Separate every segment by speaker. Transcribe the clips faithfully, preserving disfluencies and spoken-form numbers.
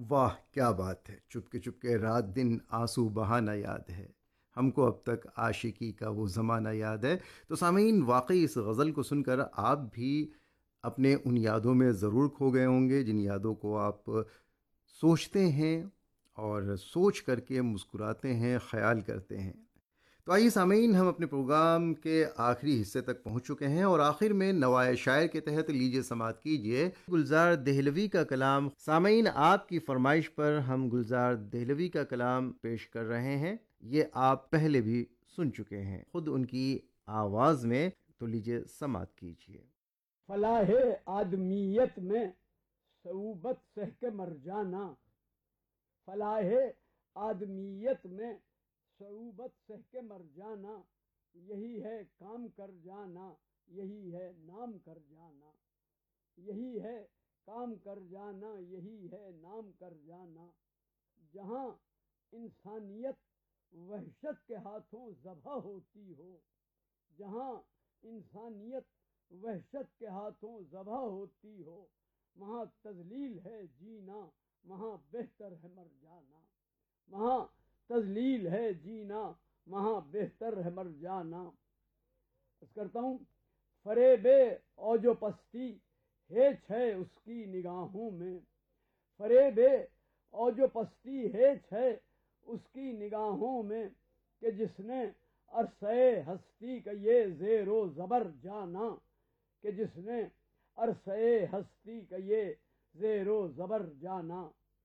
Speaker 1: واہ کیا بات ہے، چپکے چپکے رات دن آنسو بہانا یاد ہے، ہم کو اب تک عاشقی کا وہ زمانہ یاد ہے۔ تو سامعین، واقعی اس غزل کو سن کر آپ بھی اپنے ان یادوں میں ضرور کھو گئے ہوں گے جن یادوں کو آپ سوچتے ہیں اور سوچ کر کے مسکراتے ہیں، خیال کرتے ہیں۔ تو آئیے سامعین، ہم اپنے پروگرام کے آخری حصے تک پہنچ چکے ہیں اور آخر میں نوائے شاعر کے تحت لیجیے سماعت کیجیے گلزار دہلوی کا کلام۔ سامعین، آپ کی فرمائش پر ہم گلزار دہلوی کا کلام پیش کر رہے ہیں۔ یہ آپ پہلے بھی سن چکے ہیں خود ان کی آواز میں، تو لیجیے سماعت کیجیے۔
Speaker 2: فلاح آدمیت میں صعوبت سہ کے مر جانا، فلاح آدمیت میں صعوبت سہ کے مر جانا، یہی ہے کام کر جانا، یہی ہے نام کر جانا، یہی ہے کام کر جانا، یہی ہے نام کر جانا۔ جہاں انسانیت وحشت کے ہاتھوں ذبح ہوتی ہو، جہاں انسانیت وحشت کے ہاتھوں ذبح ہوتی ہو، وہاں تذلیل ہے جینا، وہاں بہتر ہے مر جانا، وہاں تذلیل ہے جینا، وہاں بہتر ہے مر جانا۔ اس کرتا ہوں، فریب اوج و پستی ہیچ ہے اس کی نگاہوں میں، فریب اوج و پستی ہیچ ہے اس کی نگاہوں میں، کہ جس نے عرصۂ ہستی کا یہ زیر و زبر جانا، کہ جس نے عرصۂ ہستی کا یہ زیر و زبر جانا۔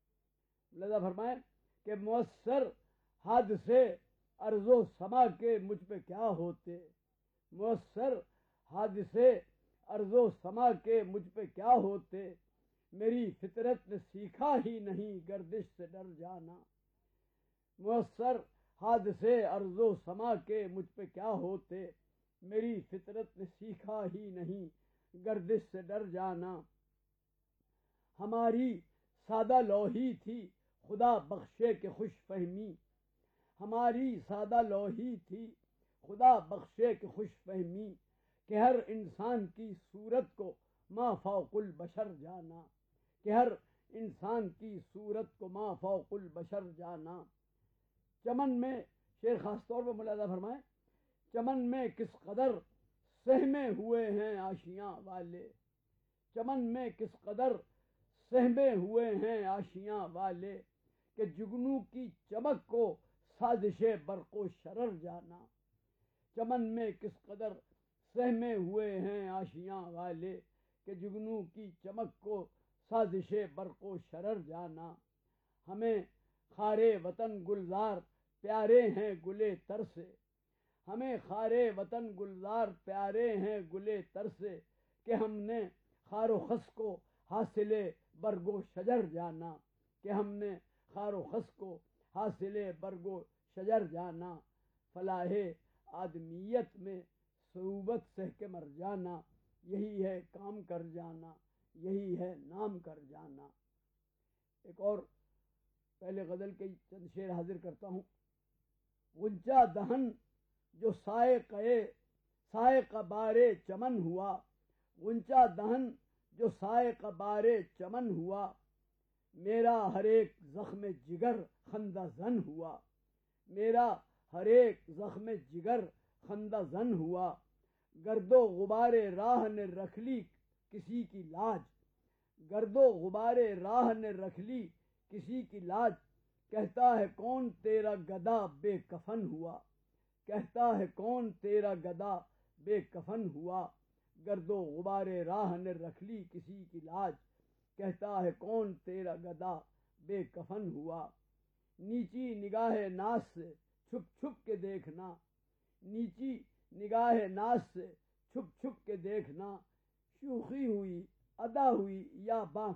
Speaker 2: لذا فرمائیں کہ مؤثر حادثے ارض و سما کے مجھ پہ کیا ہوتے، مؤثر حادثے ارض و سما کے مجھ پہ کیا ہوتے، میری فطرت نے سیکھا ہی نہیں گردش سے ڈر جانا، مؤثر حادثے ارض و سما کے مجھ پہ کیا ہوتے، میری فطرت نے سیکھا ہی نہیں گردش سے ڈر جانا۔ ہماری سادہ لوحی تھی خدا بخشے کہ خوش فہمی، ہماری سادہ لوحی تھی خدا بخشے کہ خوش فہمی، کہ ہر انسان کی صورت کو ما فوق البشر جانا، کہ ہر انسان کی صورت کو ما فوق البشر جانا۔ چمن میں، شعر خاص طور پر ملاحظہ فرمائیں، چمن میں کس قدر سہمے ہوئے ہیں آشیاں والے، چمن میں کس قدر سہمے ہوئے ہیں آشیاں والے، کہ جگنو کی چمک کو سازش برق و شرر جانا، چمن میں کس قدر سہمے ہوئے ہیں آشیاں والے، کہ جگنو کی چمک کو سازش برق و شرر جانا۔ ہمیں خارے وطن گلزار پیارے ہیں گلے تر سے، ہمیں خارے وطن گلزار پیارے ہیں گلے تر سے، کہ ہم نے خار و خس کو حاصل برگ و شجر جانا، کہ ہم نے خار و خس کو حاصل برگ و شجر جانا۔ فلاح آدمیت میں صعوبت سہ کے مر جانا، یہی ہے کام کر جانا، یہی ہے نام کر جانا۔ ایک اور پہلے غزل کے چند شعر حاضر کرتا ہوں۔ غنچہ دہن جو سائقے سائق بارے چمن ہوا، غنچہ دہن جو سائق بارے چمن ہوا، میرا ہر ایک زخم جگر خندہ زن ہوا، میرا ہر ایک زخم جگر خندہ زن ہوا، گرد و غبار راہ نے رکھ لی کسی کی لاج، گرد و غبار راہ نے رکھ لی کسی کی لاج، کہتا ہے کون تیرا گدا بے کفن ہوا، کہتا ہے کون تیرا گدا بے کفن ہوا، گرد و غبار راہ نے رکھ لی کسی کی لاج، کہتا ہے کون تیرا گدا بے کفن ہوا۔ نیچی نگاہ ناز سے چھپ چھپ کے دیکھنا، نیچی نگاہ ناز سے چھپ چھپ کے دیکھنا، شوخی ہوئی ادا ہوئی یا باں